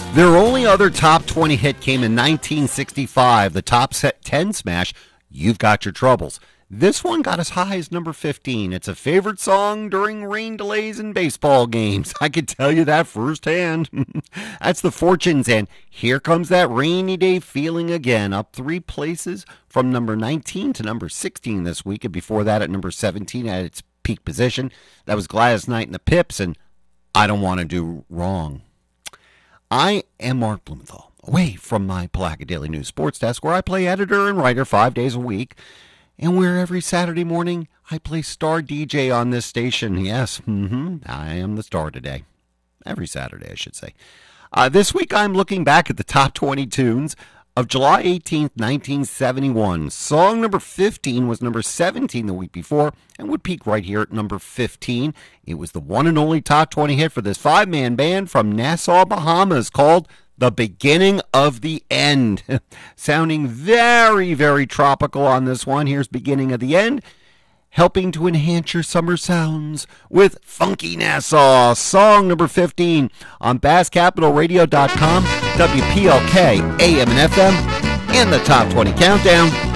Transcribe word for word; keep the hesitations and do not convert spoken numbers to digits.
Their only other top twenty hit came in nineteen sixty-five, the top ten smash, You've Got Your Troubles. This one got as high as number fifteen. It's a favorite song during rain delays in baseball games. I can tell you that firsthand. That's the Fortunes, and Here Comes That Rainy Day Feeling Again, up three places from number nineteen to number sixteen this week, and before that at number seventeen at its peak position. That was Gladys Knight and the Pips, and I Don't Want to Do Wrong. I am Mark Blumenthal, away from my Palaca Daily News sports desk, where I play editor and writer five days a week, and where every Saturday morning I play star D J on this station. Yes, mm-hmm, I am the star today. Every Saturday, I should say. Uh, this week I'm looking back at the top twenty tunes of July eighteenth, nineteen seventy-one. Song number fifteen was number seventeen the week before and would peak right here at number fifteen. It was the one and only top twenty hit for this five-man band from Nassau, Bahamas, called The Beginning of the End. Sounding very, very tropical on this one. Here's Beginning of the End, helping to enhance your summer sounds with Funky Nassau. Song number fifteen on Bass Capital Radio dot com, W P L K, A M and F M, and the Top twenty Countdown.